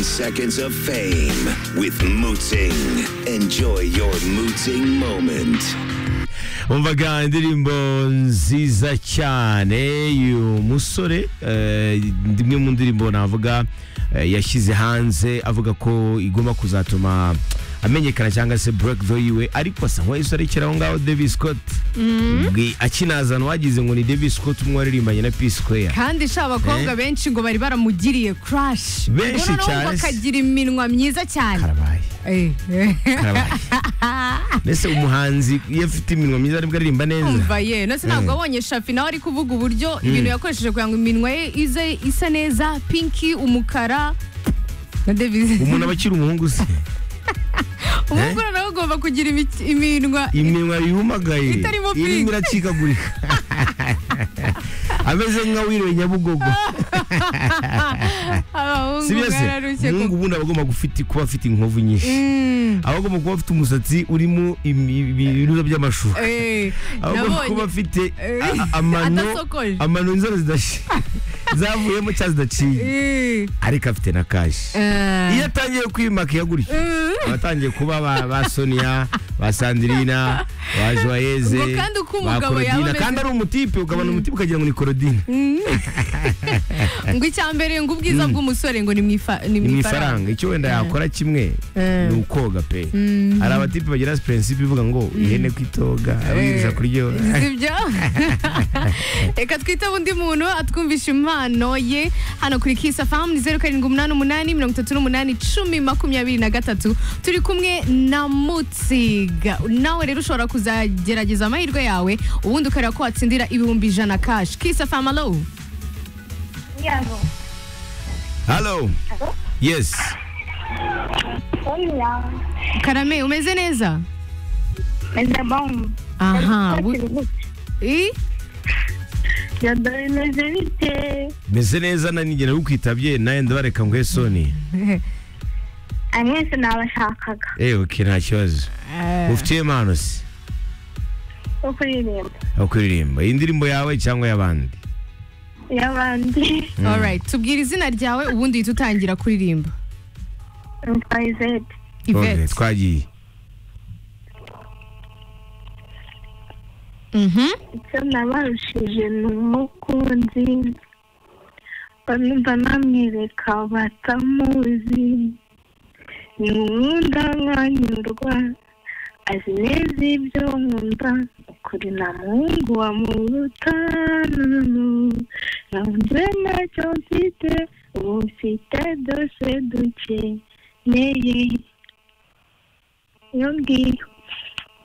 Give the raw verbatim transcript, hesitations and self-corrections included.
seconds of fame with Mooting. Enjoy your Mooting moment. umvaga indirimbo nziza cyane uyu musore ndimwe mu ndirimbo navuga yashyize hanze avuga ko igomba kuzatuma amenyekana cyangwa se breakthrough yiwe ariko asa nk'uwayisorekeraho ngaho Davis Scott akinazana wagize ngo ni Davis Scott umwe waririmbanye na P Square kandi sha abakobwa benshi ngo bari baramugiriye crush benshi cyane bakagira iminwa myiza cyane karabaye karabaye nese umuhanzi iyo afite iminwa myiza aribwo aririmba neza umva ye nase ntabwo abonye Shafi nawe ari kuvuga uburyo ibintu yakoresheje kugira ngo iminwa ye ize isa neza pinky umukara na Davis umuntu abakira umuhungu se umugore nawe ugomba kugira iminwa iminwa yumagaye irimo iracikagurika ameze nka wiriwe Nyabugogo mungu ubundi abagomba gufite kuba afite inkovu nyinshi abagomba kuba afite umusatsi urimo ibintu by'amashu abagomba kuba afite amano amano inzara zidashira zavuyemo cyangwa zidaciye ariko afite na kashi iyo atangiye kwimaka yagurika abatangiye kuba ba Sonia ba Sandrina ba Joyeze ba Claudine kandi ari umutipe ukabona umutipe ukagira ngo ni Claudine ngo icyambere ngo ubwiza bw'umusore ngo ni mwifaranga icyo wenda yakora kimwe ni ukoga pe hari abatipe bagira principe ivuga ngo ihene kwitoga abiriza kuryo sibyo reka twita undi muntu atwumvisha impano ye hano kuri Kiss F M zero karindwi umunani umunani mirongo itatu n'umunani icumi makumyabiri na gatatu turi kumwe na Mutsiga nawe rero ushobora kuzagerageza amahirwe yawe ubundi ukareba ko watsindira ibihumbi ijana cash. Kiss F M, hello. Hello. Hello. Hello? Yes. Hola. Karame, umeze neza? Meze bom. Aha. Eh? Yadore meze bite. Meze neza na nigera ukwitabye naye ndabareka ngo Soni. Amwese nabashakaga. Eh, okay, nta kibazo. Ufite impano se? Ukuririmba. Ukuririmba. Indirimbo yawe cyangwa yabandi? Yabandi. All right. Tubwira izina ryawe ubundi tutangira kuririmba. Yvette. Yvette. Twagiye. Mhm. Icyo nabarushije ni umukunzi. Banumva namwereka batamuzi. Nkunda nkanyurwa. Azi neza ibyo nkunda. Kuri na Mungu wamuruta. Nanjye ntacyo mfite. Ubu mfite dose duke. Neye. Iyo ngiyo.